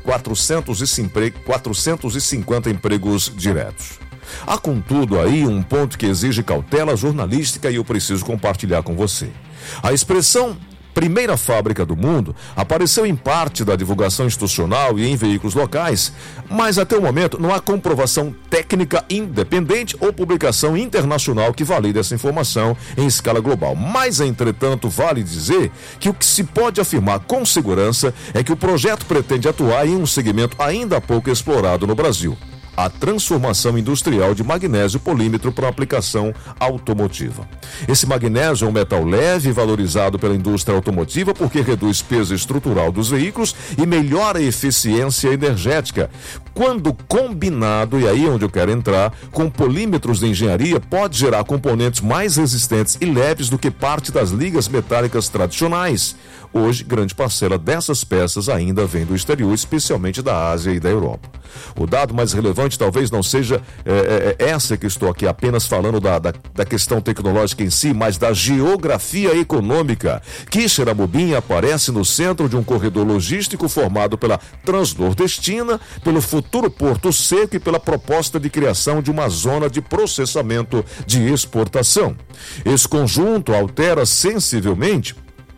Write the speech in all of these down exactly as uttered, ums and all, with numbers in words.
quatrocentos e cinquenta empregos diretos. Há, contudo, aí um ponto que exige cautela jornalística e eu preciso compartilhar com você. A expressão primeira fábrica do mundo apareceu em parte da divulgação institucional e em veículos locais, mas até o momento não há comprovação técnica independente ou publicação internacional que valide essa informação em escala global. Mas, entretanto, vale dizer que o que se pode afirmar com segurança é que o projeto pretende atuar em um segmento ainda pouco explorado no Brasil: a transformação industrial de magnésio polímetro para aplicação automotiva. Esse magnésio é um metal leve e valorizado pela indústria automotiva porque reduz peso estrutural dos veículos e melhora a eficiência energética. Quando combinado, e aí é onde eu quero entrar, com polímetros de engenharia, pode gerar componentes mais resistentes e leves do que parte das ligas metálicas tradicionais. Hoje, grande parcela dessas peças ainda vem do exterior, especialmente da Ásia e da Europa. O dado mais relevante talvez não seja é, é, essa que estou aqui apenas falando da, da, da questão tecnológica em si, mas da geografia econômica. Quixeramobim aparece no centro de um corredor logístico formado pela Transnordestina, pelo futuro Porto Seco e pela proposta de criação de uma zona de processamento de exportação. Esse conjunto altera sensivelmente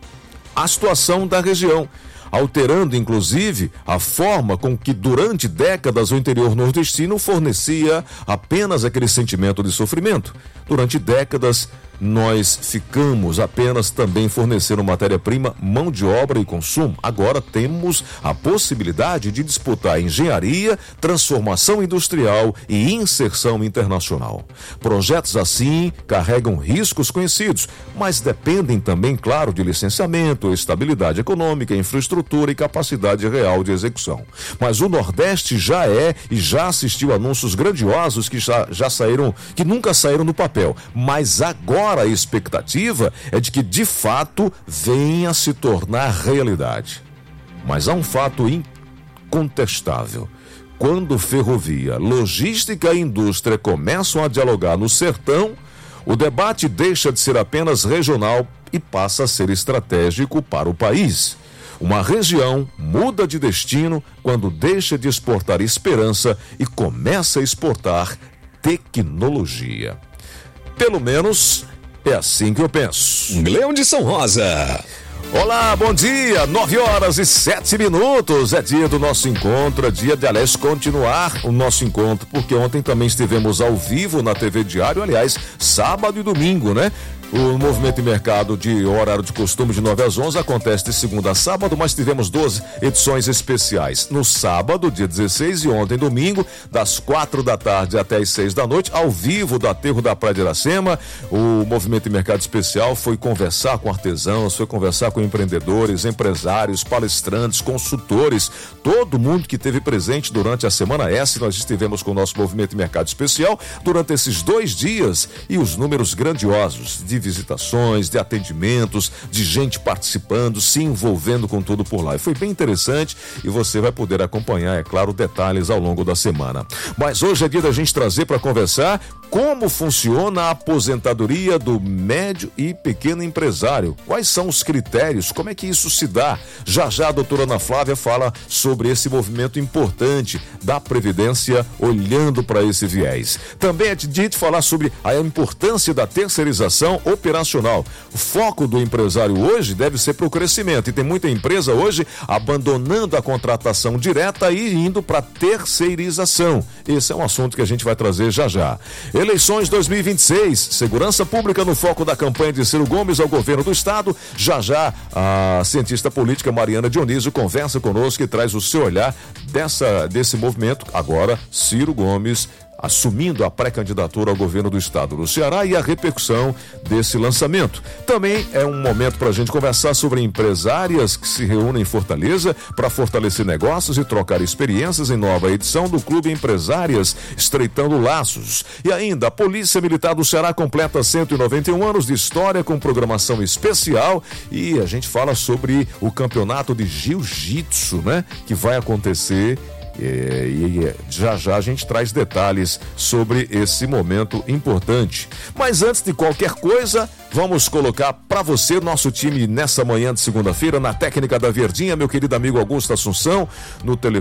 a situação da região, alterando inclusive a forma com que durante décadas o interior nordestino fornecia apenas aquele sentimento de sofrimento. Durante décadas nós ficamos apenas também fornecendo matéria-prima, mão de obra e consumo. Agora temos a possibilidade de disputar engenharia, transformação industrial e inserção internacional. Projetos assim carregam riscos conhecidos, mas dependem também, claro, de licenciamento, estabilidade econômica, infraestrutura e capacidade real de execução. Mas o Nordeste já é e já assistiu a anúncios grandiosos que já, já saíram, que nunca saíram do papel, mas agora a expectativa é de que, de fato, venha a se tornar realidade. Mas há um fato incontestável. Quando ferrovia, logística e indústria começam a dialogar no sertão, o debate deixa de ser apenas regional e passa a ser estratégico para o país. Uma região muda de destino quando deixa de exportar esperança e começa a exportar tecnologia. Pelo menos é assim que eu penso. Leão de São Rosa. Olá, bom dia, nove horas e sete minutos, é dia do nosso encontro, é dia de, aliás, continuar o nosso encontro, porque ontem também estivemos ao vivo na T V Diário, aliás, sábado e domingo, né? O Movimento e Mercado de horário de costume de nove às onze acontece de segunda a sábado, mas tivemos doze edições especiais. No sábado, dia dezesseis, e ontem, domingo, das quatro da tarde até as seis da noite, ao vivo do Aterro da Praia de Iracema. O Movimento e Mercado Especial foi conversar com artesãos, foi conversar com empreendedores, empresários, palestrantes, consultores, todo mundo que esteve presente durante a semana S. Nós estivemos com o nosso Movimento e Mercado Especial durante esses dois dias e os números grandiosos de visitações, de atendimentos, de gente participando, se envolvendo com tudo por lá. E foi bem interessante e você vai poder acompanhar, é claro, detalhes ao longo da semana. Mas hoje é dia da gente trazer para conversar como funciona a aposentadoria do médio e pequeno empresário. Quais são os critérios? Como é que isso se dá? Já já a doutora Ana Flávia fala sobre esse movimento importante da Previdência olhando para esse viés. Também é dia de falar sobre a importância da terceirização operacional. O foco do empresário hoje deve ser para o crescimento e tem muita empresa hoje abandonando a contratação direta e indo para terceirização. Esse é um assunto que a gente vai trazer já já. Eleições dois mil e vinte e seis, segurança pública no foco da campanha de Ciro Gomes ao governo do estado. Já já a cientista política Mariana Dionísio conversa conosco e traz o seu olhar dessa, desse movimento. Agora, Ciro Gomes assumindo a pré-candidatura ao governo do estado do Ceará e a repercussão desse lançamento. Também é um momento para a gente conversar sobre empresárias que se reúnem em Fortaleza para fortalecer negócios e trocar experiências em nova edição do Clube Empresárias, Estreitando Laços. E ainda, a Polícia Militar do Ceará completa cento e noventa e um anos de história com programação especial e a gente fala sobre o campeonato de jiu-jitsu, né? Que vai acontecer. E, e já já a gente traz detalhes sobre esse momento importante. Mas antes de qualquer coisa, vamos colocar para você nosso time nessa manhã de segunda-feira, na técnica da Verdinha, meu querido amigo Augusto Assunção, no telefone